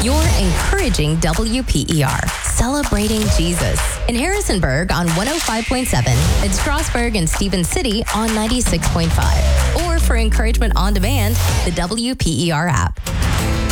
You're encouraging WPER, celebrating Jesus. In Harrisonburg on 105.7, in Strasburg and Stevens City on 96.5. Or for encouragement on demand, the WPER app.